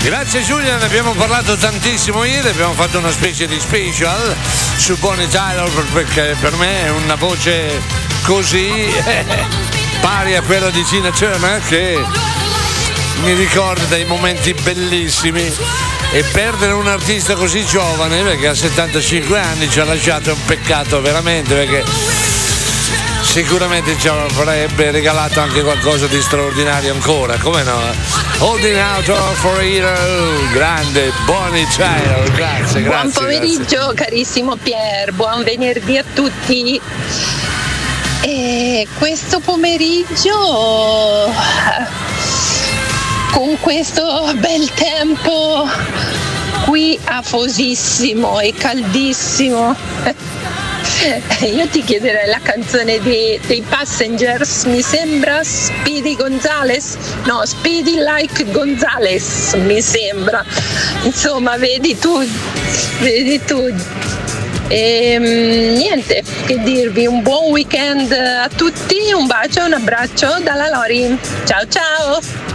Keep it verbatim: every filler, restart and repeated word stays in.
Grazie Giulia, ne abbiamo parlato tantissimo ieri, abbiamo fatto una specie di special su Bonnie Tyler perché per me è una voce così eh, pari a quella di Tina Turner che mi ricorda dei momenti bellissimi, e perdere un artista così giovane, perché a settantacinque anni ci ha lasciato un peccato veramente, perché sicuramente ci avrebbe regalato anche qualcosa di straordinario ancora, come no? Holding Out for a Hero, grande Bonnie Tyler, grazie, grazie. Buon pomeriggio, grazie. carissimo Pier, buon venerdì a tutti. E questo pomeriggio, con questo bel tempo qui afosissimo e caldissimo, io ti chiederei la canzone dei, dei Passengers, mi sembra Speedy Gonzales, no, Speedy Like Gonzales, mi sembra, insomma, vedi tu, vedi tu. E niente, che dirvi, un buon weekend a tutti, un bacio, un abbraccio dalla Lori, ciao ciao!